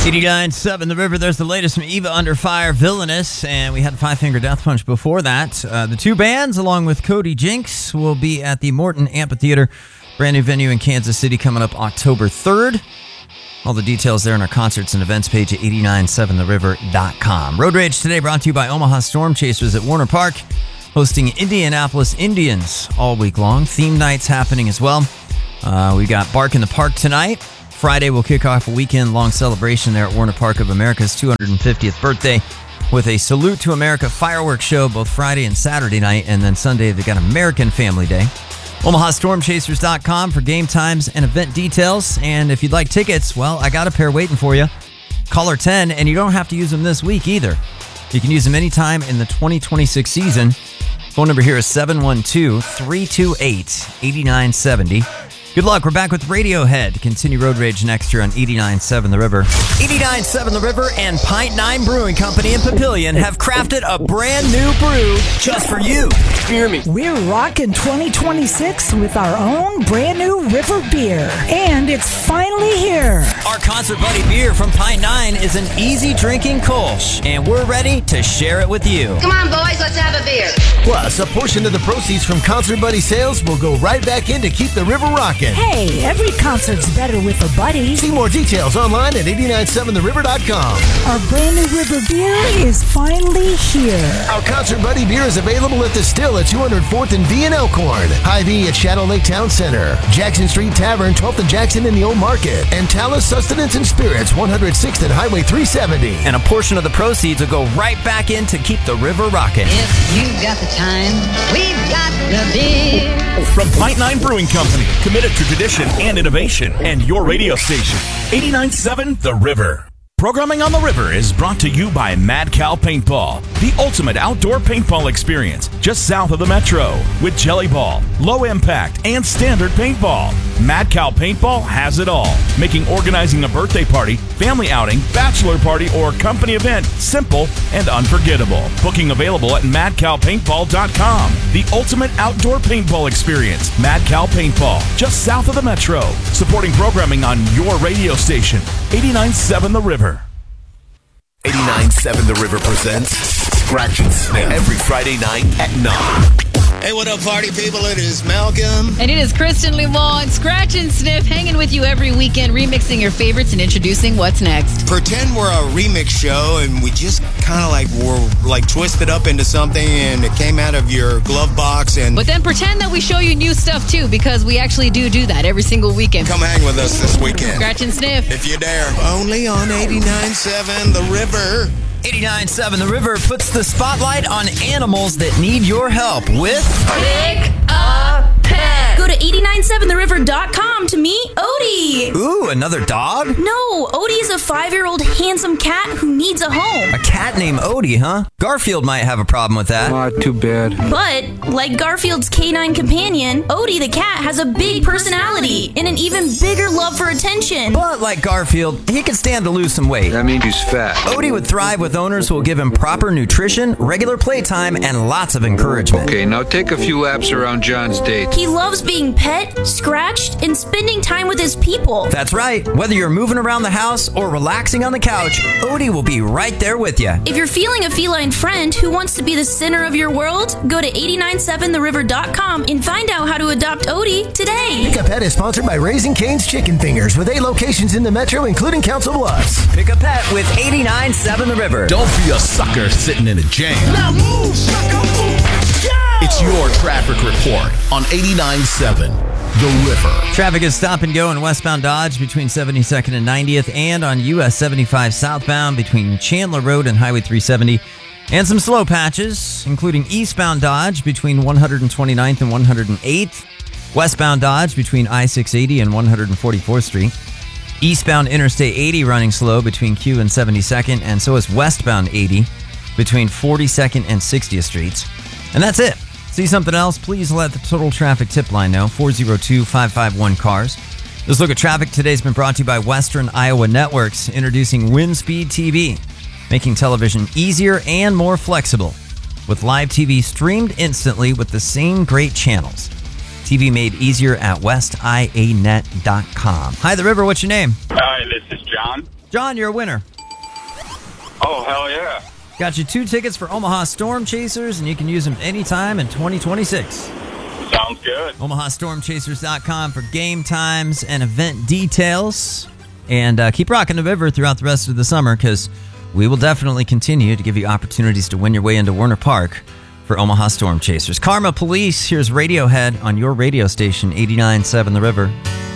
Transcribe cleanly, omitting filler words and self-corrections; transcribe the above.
89.7 The River. There's the latest from Eva Under Fire, Villainous, and we had Five Finger Death Punch before that. The two bands, along with Cody Jinks, will be at the Morton Amphitheater, brand new venue in Kansas City, coming up October 3rd. All the details there on our concerts and events page at 897theriver.com. Road Rage today brought to you by Omaha Storm Chasers at Warner Park, hosting Indianapolis Indians all week long. Theme nights happening as well. We got Bark in the Park tonight. Friday, we'll kick off a weekend-long celebration there at Warner Park of America's 250th birthday with a Salute to America fireworks show both Friday and Saturday night. And then Sunday, they've got American Family Day. OmahaStormChasers.com for game times and event details. And if you'd like tickets, well, I got a pair waiting for you. Caller 10, and you don't have to use them this week either. You can use them anytime in the 2026 season. Phone number here is 712-328-8970. Good luck. We're back with Radiohead. Continue Road Rage next year on 89.7 The River. 89.7 The River and Pint 9 Brewing Company in Papillion have crafted a brand new brew just for you. Hear me. We're rocking 2026 with our own brand new River beer. And it's finally here. Our Concert Buddy beer from Pint 9 is an easy drinking Kolsch, and we're ready to share it with you. Come on, boys, let's have a beer. Plus, a portion of the proceeds from Concert Buddy sales will go right back in to keep the river rocking. Hey, every concert's better with a buddy. See more details online at 897theriver.com. Our brand new River beer is finally here. Our Concert Buddy beer is available at the Still at 204th and V in Elkhorn, Hy-Vee at Shadow Lake Town Center, Jackson Street Tavern, 12th and Jackson in the Old Market, and Talus Sustenance and Spirits, 106th and Highway 370. And a portion of the proceeds will go right back in to keep the river rocking. If you've got the time, we've got the beer. From Pint 9 Brewing Company, committed to tradition and innovation, and your radio station, 89.7 The River. Programming on the River is brought to you by Mad Cow Paintball, the ultimate outdoor paintball experience, just south of the metro, with Jelly Ball, low impact, and standard paintball. Mad Cow Paintball has it all, making organizing a birthday party, family outing, bachelor party, or company event simple and unforgettable. Booking available at madcowpaintball.com. The ultimate outdoor paintball experience, Mad Cow Paintball, just south of the metro, supporting programming on your radio station, 89.7 The River. 89.7 The River presents Scratch and Sniff every Friday night at 9. Hey, what up, party people? It is Malcolm. And it is Kristen Limon. Scratch and Sniff, hanging with you every weekend, remixing your favorites and introducing what's next. Pretend we're a remix show, and we just kind of were twisted up into something, and it came out of your glove box. But then pretend that we show you new stuff, too, because we actually do that every single weekend. Come hang with us this weekend. Scratch and Sniff. If you dare. Only on 89.7 The River. 89.7 The River puts the spotlight on animals that need your help with Pick a Pet. Go to 897theriver.com to meet Odie. Ooh, another dog? No, Odie is a 5-year-old handsome cat who needs a home. A cat named Odie, huh? Garfield might have a problem with that. Not too bad. But, like Garfield's canine companion, Odie the cat has a big personality and an even bigger love for attention. But like Garfield, he can stand to lose some weight. That means he's fat. Odie would thrive with owners who will give him proper nutrition, regular playtime, and lots of encouragement. Okay, now take a few laps around John's date. He loves being pet, scratched, and spending time with his people. That's right. Whether you're moving around the house or relaxing on the couch, Odie will be right there with you. If you're feeling a feline friend who wants to be the center of your world, go to 897theriver.com and find out how to adopt Odie today. Pick a Pet is sponsored by Raising Cane's Chicken Fingers with 8 locations in the metro, including Council Bluffs. Pick a Pet with 89.7 The River. Don't be a sucker sitting in a jam. Now move, sucker, move. It's your traffic report on 89.7 The River. Traffic is stop and go in westbound Dodge between 72nd and 90th, and on US 75 southbound between Chandler Road and Highway 370. And some slow patches, including eastbound Dodge between 129th and 108th, westbound Dodge between I-680 and 144th Street, eastbound Interstate 80 running slow between Q and 72nd, and so is westbound 80 between 42nd and 60th Streets. And that's it. See something else? Please let the Total Traffic Tip Line know, 402-551-CARS. This look at traffic today has been brought to you by Western Iowa Networks, introducing WinSpeed TV, making television easier and more flexible, with live TV streamed instantly with the same great channels. TV made easier at westianet.com. Hi, The River. What's your name? Hi, this is John. John, you're a winner. Oh, hell yeah. Got you 2 tickets for Omaha Storm Chasers, and you can use them anytime in 2026. Sounds good. OmahaStormChasers.com for game times and event details. And keep rocking the river throughout the rest of the summer, because we will definitely continue to give you opportunities to win your way into Werner Park for Omaha Storm Chasers. Karma Police, here's Radiohead on your radio station, 89.7 The River.